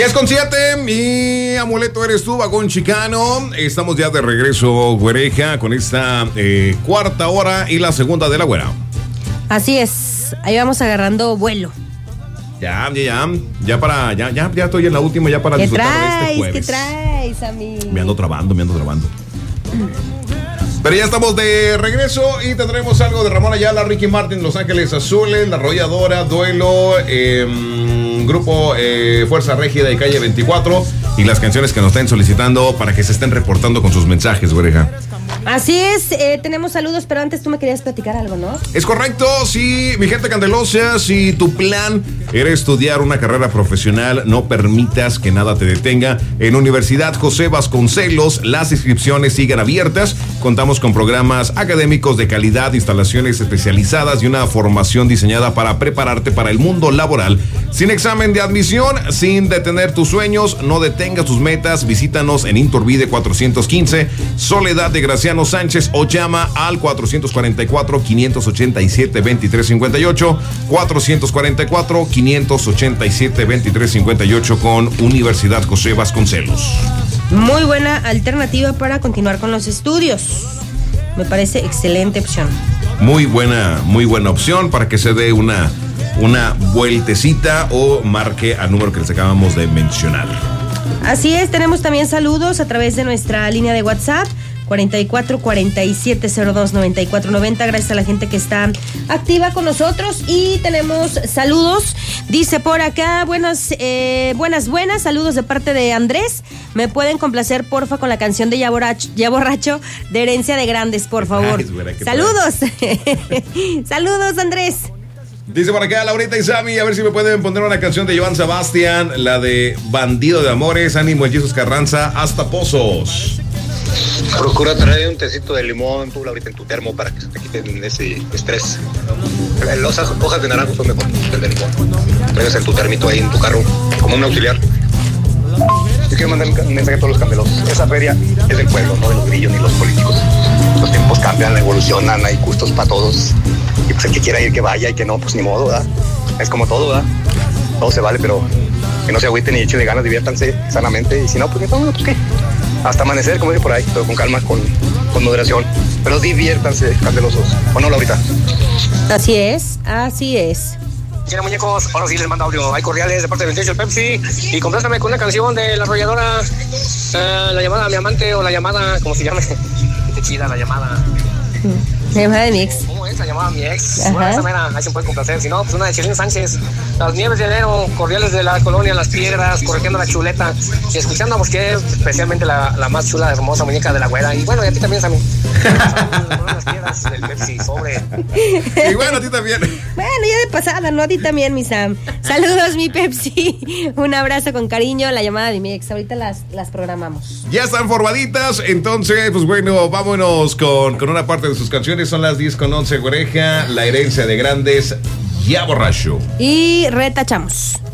Es con 7, mi amuleto eres tú, vagón chicano. Estamos ya de regreso, güereja, con esta cuarta hora y la segunda de la güera. Así es, ahí vamos agarrando vuelo. Ya estoy en la última, ya para disfrutar de este jueves. ¿Qué traes, amigo? Me ando trabando. Pero ya estamos de regreso y tendremos algo de Ramón Ayala, Ricky Martin, Los Ángeles Azules, La Arrolladora, Duelo, Grupo Fuerza Régida y Calle 24 y las canciones que nos estén solicitando para que se estén reportando con sus mensajes, güereja. Así es, tenemos saludos, pero antes tú me querías platicar algo, ¿no? Es correcto, sí, mi gente candelosa, si tu plan era estudiar una carrera profesional, no permitas que nada te detenga. En Universidad José Vasconcelos, las inscripciones siguen abiertas. Contamos con programas académicos de calidad, instalaciones especializadas y una formación diseñada para prepararte para el mundo laboral. Sin examen de admisión, sin detener tus sueños, no detengas tus metas. Visítanos en Inturbide 415, Soledad de Graciano Sánchez, o llama al 444-587-2358, 444-587-2358 con Universidad José Vasconcelos. Muy buena alternativa para continuar con los estudios. Me parece excelente opción. Muy buena opción para que se dé una vueltecita o marque al número que les acabamos de mencionar. Así es, tenemos también saludos a través de nuestra línea de WhatsApp 44-4702-9490. Gracias a la gente que está activa con nosotros. Y tenemos saludos. Dice por acá, buenas, saludos de parte de Andrés. ¿Me pueden complacer, porfa, con la canción de Ya Borracho de Herencia de Grandes, por favor? Ay, saludos. Saludos, Andrés. Dice por acá Laurita y Sammy, a ver si me pueden poner una canción de Joan Sebastián, la de Bandido de Amores. Ánimo, el Jesus Carranza, hasta Pozos. Procura traer un tecito de limón, tú, Laurita, en tu termo para que se te quiten ese estrés. Las hojas de naranjo son mejor que el de limón. Traigas en tu termito ahí en tu carro, como un auxiliar. Yo quiero mandar un mensaje a todos los candelosos. Esa feria es del pueblo, no de los grillos ni los políticos. Los tiempos cambian, evolucionan, hay gustos para todos. Y pues el que quiera ir, que vaya, y que no, pues ni modo, ¿verdad? Es como todo, ¿verdad? Todo se vale, pero que no se agüiten y echen de ganas, diviértanse sanamente. Y si no, pues qué. Hasta amanecer, como dice por ahí, todo con calma, con moderación. Pero diviértanse, candelosos. ¿O no, Laurita? Así es. Quiero, muñecos, ahora sí les mando audio. Hay cordiales de parte del 28 del Pepsi. Y complástame con una canción de La Arrolladora, la llamada a mi amante, o la llamada, como se llame. Qué chida la llamada. La llamada de mi ex. ¿Cómo es? La llamada a mi ex. Bueno, esa mera, ahí se puede complacer. Si no, pues una de Chelín Sánchez. Las nieves de enero, cordiales de la colonia Las Piedras, corrigiendo la chuleta. Y escuchando a Bosque, especialmente la más chula, hermosa muñeca de la güera. Y bueno, y a ti también, Sammy. Las Piedras del Pepsi, sobre. Y bueno, a ti también. Bueno, ya de pasada, ¿no? A ti también, mi Sam. Saludos, mi Pepsi. Un abrazo con cariño. La llamada de mi ex. Ahorita las programamos. Ya están formaditas. Entonces, pues bueno, vámonos con una parte de sus canciones. Son las 10:11, güereja. La Herencia de Grandes, Ya Borracho. Y retachamos.